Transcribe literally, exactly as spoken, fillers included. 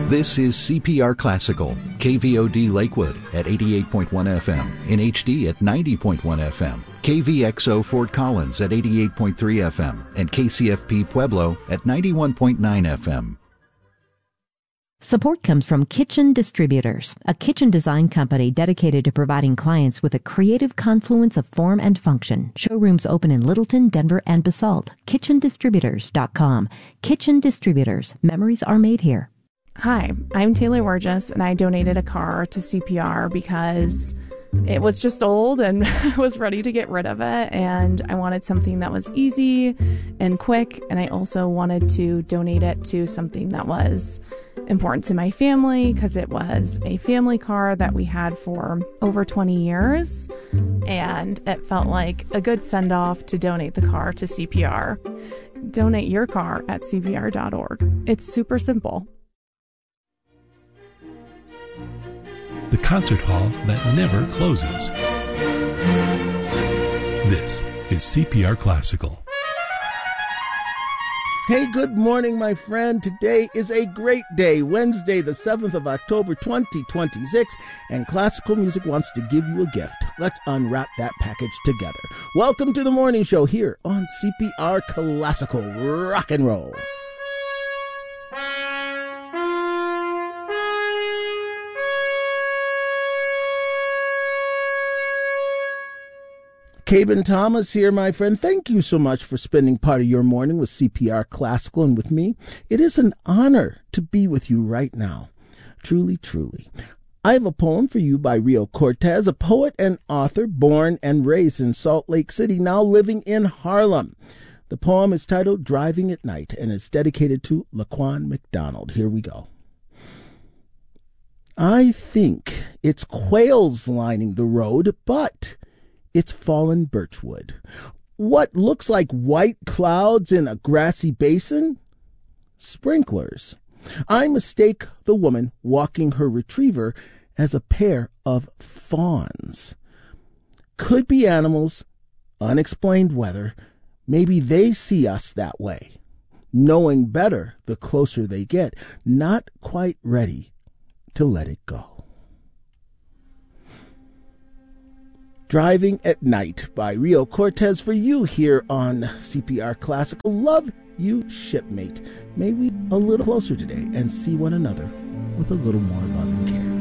This is C P R Classical, K V O D Lakewood at eighty-eight point one F M, in H D at ninety point one F M, K V X O Fort Collins at eighty-eight point three F M, and K C F P Pueblo at ninety-one point nine F M. Support comes from Kitchen Distributors, a kitchen design company dedicated to providing clients with a creative confluence of form and function. Showrooms open in Littleton, Denver, and Basalt. kitchen distributors dot com. Kitchen Distributors. Memories are made here. Hi, I'm Taylor Wargis, and I donated a car to C P R because it was just old and I was ready to get rid of it, and I wanted something that was easy and quick, and I also wanted to donate it to something that was important to my family because it was a family car that we had for over twenty years, and it felt like a good send-off to donate the car to C P R. Donate your car at C P R dot org. It's super simple. The concert hall that never closes. This is C P R Classical. Hey, good morning, my friend. Today is a great day, Wednesday, the seventh of October, twenty twenty-six, and Classical Music wants to give you a gift. Let's unwrap that package together. Welcome to the morning show here on C P R Classical Rock and Roll. Caben Thomas here, my friend. Thank you so much for spending part of your morning with C P R Classical and with me. It is an honor to be with you right now. Truly, truly. I have a poem for you by Rio Cortez, a poet and author born and raised in Salt Lake City, now living in Harlem. The poem is titled Driving at Night and is dedicated to Laquan McDonald. Here we go. I think it's quails lining the road, but it's fallen birchwood. What looks like white clouds in a grassy basin? Sprinklers. I mistake the woman walking her retriever as a pair of fawns. Could be animals, unexplained weather. Maybe they see us that way. Knowing better the closer they get, not quite ready to let it go. Driving at Night by Rio Cortez for you here on C P R Classical. Love you, shipmate. May we a little closer today and see one another with a little more love and care.